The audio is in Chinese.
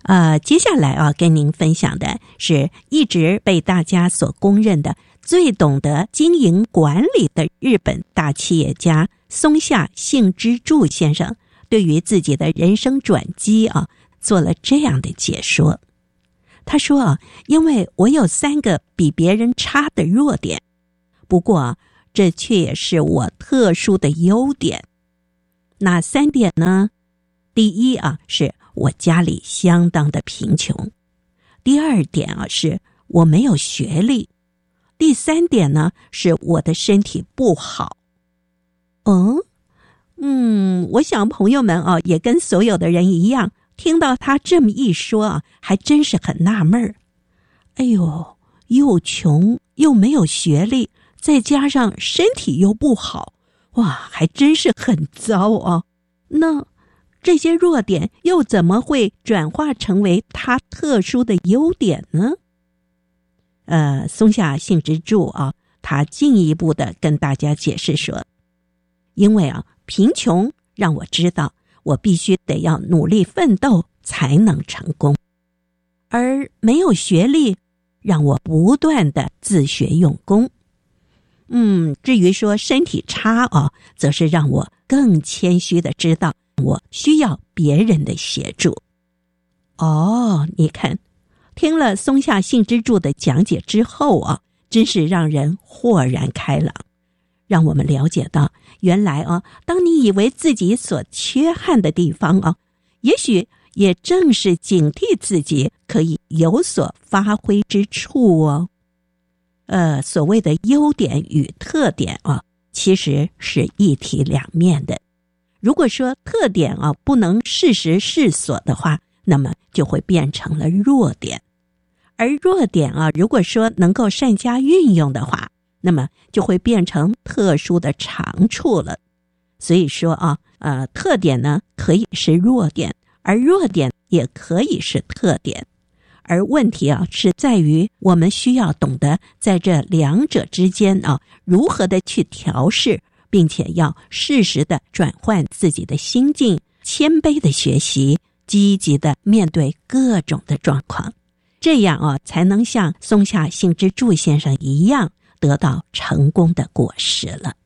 接下来跟您分享的是一直被大家所公认的最懂得经营管理的日本大企业家松下幸之助先生，对于自己的人生转机做了这样的解说。他说因为我有3个比别人差的弱点，不过这却也是我特殊的优点。哪3点呢？第一是我家里相当的贫穷。第2点是我没有学历。第3点呢，是我的身体不好。我想朋友们也跟所有的人一样，听到他这么一说还真是很纳闷儿。哎呦，又穷又没有学历，再加上身体又不好，哇，还真是很糟那这些弱点又怎么会转化成为他特殊的优点呢？松下幸之助他进一步的跟大家解释说，因为贫穷让我知道我必须得要努力奋斗才能成功，而没有学历让我不断的自学用功。至于说身体差则是让我更谦虚的知道我需要别人的协助。你看，听了松下幸之助的讲解之后真是让人豁然开朗，让我们了解到原来当你以为自己所缺憾的地方也许也正是警惕自己可以有所发挥之处所谓的优点与特点其实是一体两面的。如果说特点不能适时适所的话，那么就会变成了弱点，而弱点如果说能够善加运用的话，那么就会变成特殊的长处了。所以说特点呢可以是弱点，而弱点也可以是特点。而问题是在于我们需要懂得在这两者之间如何的去调试，并且要适时的转换自己的心境，谦卑的学习，积极的面对各种的状况，这样才能像松下幸之助先生一样得到成功的果实了。